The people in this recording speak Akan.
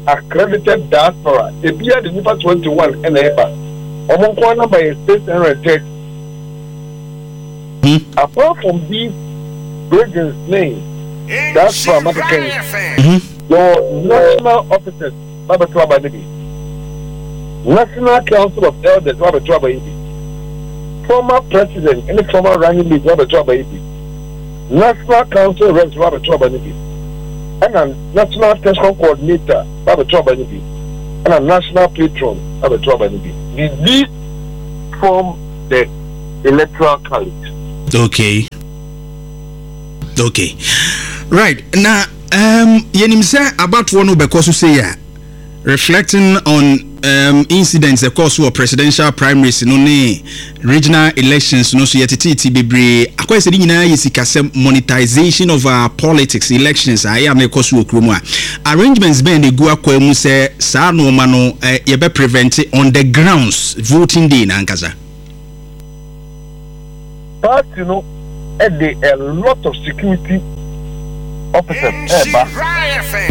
accredited diaspora. If you are the number 21 and ever, among corner by a state and apart from these regions names, that's from American. Your national officers, Baba Twaba Nibi. National Council of Elders, Baba Twaba Nibi. Former President and former ranking leader, Baba Twaba Nibi. National Council Reps, Baba Twaba Nibi. And a National Tension Coordinator, Baba Twaba Nibi. And a National Patron, Baba Twaba Nibi. These form the electoral college. Okay. Right. Now, yenim say about one because say ya reflecting on incidents of course or presidential primaries no ne regional elections no so yetiti bebre akwai se nyina yesika se monetization of our politics elections ayi am ekoso okromu arrangements ben dey go akwa mu say sa no ma no ye be prevent on the grounds voting day na ankaza but you know a lot of security officers